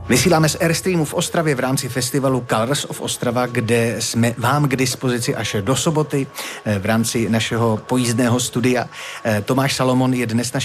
Vysíláme z Airstreamu v Ostravě v rámci festivalu Colors of Ostrava, kde jsme vám k dispozici až do soboty v rámci našeho pojízdného studia. Tomáš Salomon je dnes